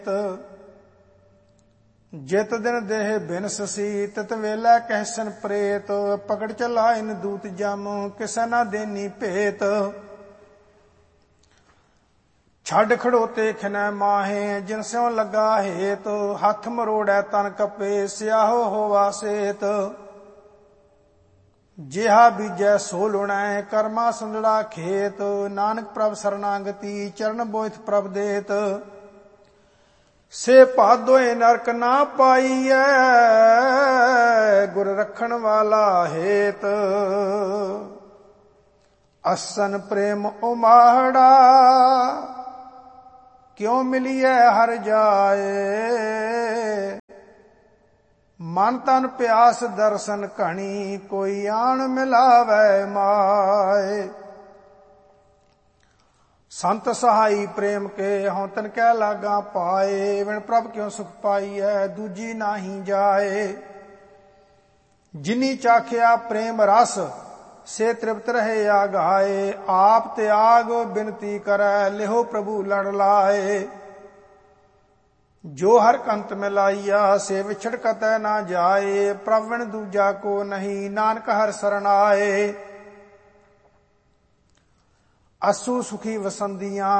ਜਿਤ ਦਿਨ ਦੇਹ ਬਿਨਸਸੀ ਤਿਤ ਵੇਲਾ ਕਹਿਸਨ ਪ੍ਰੇਤ। ਪਕੜ ਚਲਾਇਨ ਦੂਤ ਜਮ ਕਿਸੈ ਨਾ ਦੇਨੀ ਭੇਤ। ਛੱਡ ਖੜੋਤੇ ਖਿਨੈ ਮਾਹੇ ਜਿਨ ਸਿਉ ਲੱਗਾ ਹੇਤ। ਹੱਥ ਮਰੋੜੈ ਤਨ ਕਪੇ ਸਿਆਹੋ ਹੋਵਾ ਸੇਤ। ਜਿਹਾ ਬੀਜੈ ਸੋ ਲੁਣੈ ਕਰਮਾ ਸੰਦੜਾ ਖੇਤ। ਨਾਨਕ ਪ੍ਰਭ ਸਰਨਾਗਤੀ ਚਰਨ ਬੋਇਥ ਪ੍ਰਭ ਦੇਤ। ਸੇ ਭਾਦੋਏ ਨਰਕ ਨਾ ਪਾਈਐ ਗੁਰ ਰੱਖਣ ਵਾਲਾ ਹੇਤ। ਅਸਨ ਪ੍ਰੇਮ ਉਮਾੜਾ ਕਿਉ ਮਿਲੀਐ ਹਰ ਜਾਏ। ਮਨ ਤਨ ਪਿਆਸ ਦਰਸ਼ਨ ਘਣੀ ਕੋਈ ਆਣ ਮਿਲਾਵੈ ਮਾਏ। ਸੰਤ ਸਹਾਈ ਪ੍ਰੇਮ ਕੇ ਹਉ ਤਨ ਕੈ ਲਾਗਾ ਪਾਏ। ਵਿਣ ਪ੍ਰਭ ਕਿਉ ਸੁਖ ਪਾਈਐ ਦੂਜੀ ਨਾਹੀ ਜਾਏ। ਜਿਨੀ ਚਾਖਿਆ ਪ੍ਰੇਮ ਰਸ ਸੇ ਤ੍ਰਿਪਤ ਰਹੇ ਆਗਾਏ। ਆਪ ਤਿਆਗ ਬਿਨਤੀ ਕਰੈ ਲਿਹੋ ਪ੍ਰਭੂ ਲੜ ਲਾਏ। ਜੋ ਹਰ ਕੰਤ ਮਿਲਾਈਆ ਸੇ ਵਿਛੜ ਕਤੈ ਨਾ ਜਾਏ। ਪ੍ਰਭ ਵਿਣ ਦੂਜਾ ਕੋ ਨਹੀਂ ਨਾਨਕ ਹਰਿ ਸਰਣ ਆਏ। ਅਸੂ ਸੁਖੀ ਵਸੰਦੀਆਂ